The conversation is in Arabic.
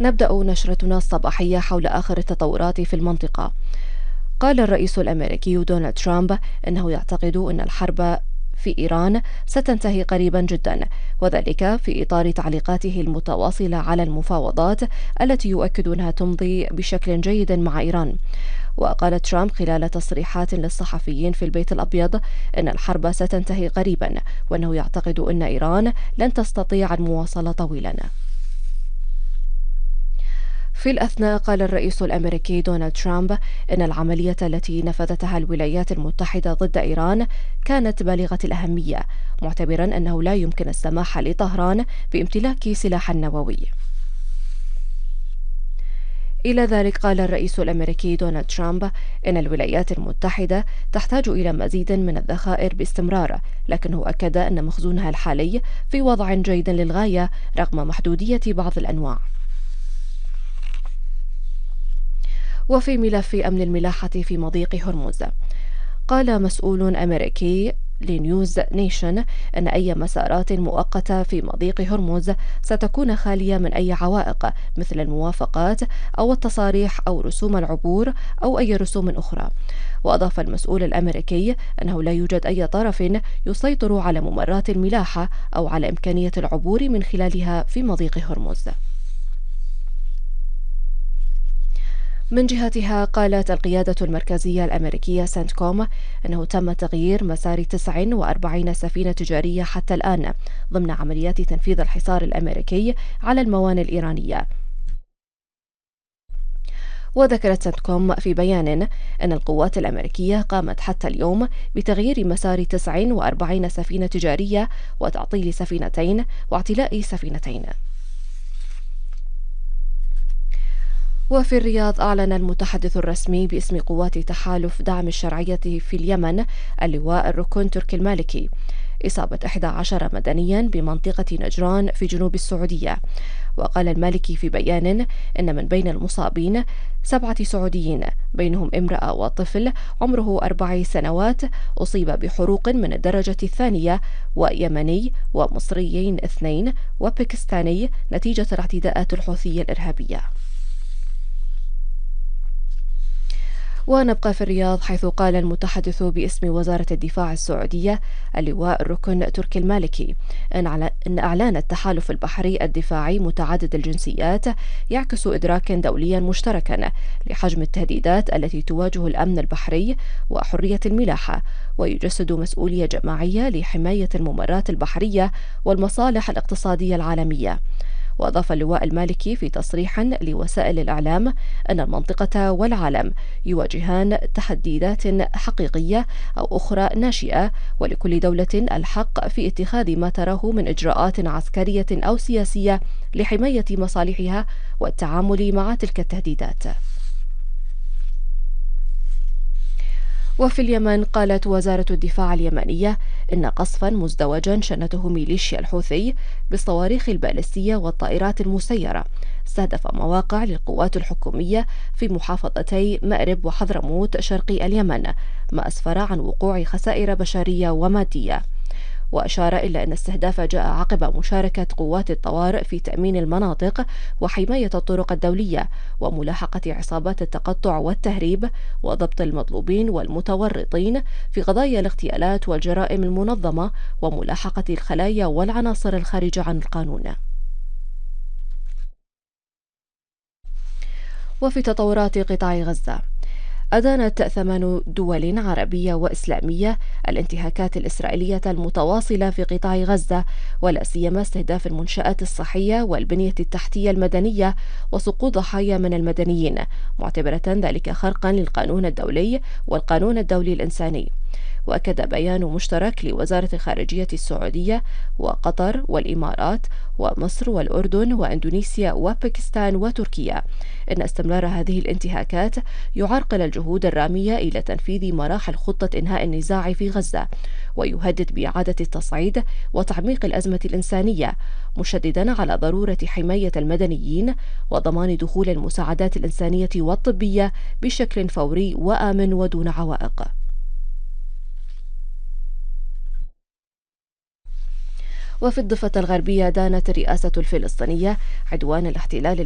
نبدأ نشرتنا الصباحية حول آخر التطورات في المنطقة. قال الرئيس الأمريكي دونالد ترامب إنه يعتقد أن الحرب في إيران ستنتهي قريبا جدا، وذلك في إطار تعليقاته المتواصلة على المفاوضات التي يؤكد أنها تمضي بشكل جيد مع إيران. وقال ترامب خلال تصريحات للصحفيين في البيت الأبيض أن الحرب ستنتهي قريبا، وأنه يعتقد أن إيران لن تستطيع المواصلة طويلا. في الأثناء قال الرئيس الأمريكي دونالد ترامب إن العملية التي نفذتها الولايات المتحدة ضد إيران كانت بالغة الأهمية، معتبرا أنه لا يمكن السماح لطهران بامتلاك سلاح نووي. إلى ذلك قال الرئيس الأمريكي دونالد ترامب إن الولايات المتحدة تحتاج إلى مزيد من الذخائر باستمرار، لكنه أكد أن مخزونها الحالي في وضع جيد للغاية رغم محدودية بعض الأنواع. وفي ملف أمن الملاحة في مضيق هرمز، قال مسؤول أمريكي لنيوز نيشن أن أي مسارات مؤقتة في مضيق هرمز ستكون خالية من أي عوائق مثل الموافقات أو التصاريح أو رسوم العبور أو أي رسوم أخرى. وأضاف المسؤول الأمريكي أنه لا يوجد أي طرف يسيطر على ممرات الملاحة أو على إمكانية العبور من خلالها في مضيق هرمز. من جهتها قالت القيادة المركزية الأمريكية سنتكوم أنه تم تغيير مسار 49 سفينة تجارية حتى الآن ضمن عمليات تنفيذ الحصار الأمريكي على الموانئ الإيرانية. وذكرت سنتكوم في بيان أن القوات الأمريكية قامت حتى اليوم بتغيير مسار 49 سفينة تجارية وتعطيل سفينتين واعتلاء سفينتين. وفي الرياض أعلن المتحدث الرسمي باسم قوات تحالف دعم الشرعية في اليمن اللواء الركن تركي المالكي إصابة 11 مدنيا بمنطقة نجران في جنوب السعودية. وقال المالكي في بيان إن من بين المصابين 7 سعوديين بينهم امرأة وطفل عمره 4 سنوات أصيب بحروق من الدرجة الثانية، ويمني ومصريين 2 وباكستاني نتيجة الاعتداءات الحوثية الإرهابية. ونبقى في الرياض، حيث قال المتحدث باسم وزارة الدفاع السعودية اللواء الركن تركي المالكي أن إعلان التحالف البحري الدفاعي متعدد الجنسيات يعكس إدراكا دوليا مشتركا لحجم التهديدات التي تواجه الأمن البحري وحرية الملاحة، ويجسد مسؤولية جماعية لحماية الممرات البحرية والمصالح الاقتصادية العالمية. وأضاف اللواء المالكي في تصريح لوسائل الإعلام أن المنطقة والعالم يواجهان تحديات حقيقية أو أخرى ناشئة، ولكل دولة الحق في اتخاذ ما تراه من إجراءات عسكرية أو سياسية لحماية مصالحها والتعامل مع تلك التهديدات. وفي اليمن قالت وزارة الدفاع اليمنية إن قصفا مزدوجا شنته ميليشيا الحوثي بالصواريخ البالستية والطائرات المسيرة استهدف مواقع للقوات الحكومية في محافظتي مأرب وحضرموت شرقي اليمن، ما أسفر عن وقوع خسائر بشرية ومادية. وأشار إلى أن الاستهداف جاء عقب مشاركة قوات الطوارئ في تأمين المناطق وحماية الطرق الدولية وملاحقة عصابات التقطع والتهريب وضبط المطلوبين والمتورطين في قضايا الاغتيالات والجرائم المنظمة وملاحقة الخلايا والعناصر الخارجة عن القانون. وفي تطورات قطاع غزة، أدانت 8 دول عربية وإسلامية الانتهاكات الإسرائيلية المتواصلة في قطاع غزة، ولا سيما استهداف المنشآت الصحية والبنية التحتية المدنية وسقوط ضحايا من المدنيين، معتبرة ذلك خرقا للقانون الدولي والقانون الدولي الإنساني. وأكد بيان مشترك لوزارة الخارجية السعودية وقطر والإمارات ومصر والأردن وإندونيسيا وباكستان وتركيا إن استمرار هذه الانتهاكات يعرقل الجهود الرامية إلى تنفيذ مراحل خطة إنهاء النزاع في غزة، ويهدد بإعادة التصعيد وتعميق الأزمة الإنسانية، مشددا على ضرورة حماية المدنيين وضمان دخول المساعدات الإنسانية والطبية بشكل فوري وآمن ودون عوائق. وفي الضفة الغربية، دانت الرئاسة الفلسطينية عدوان الاحتلال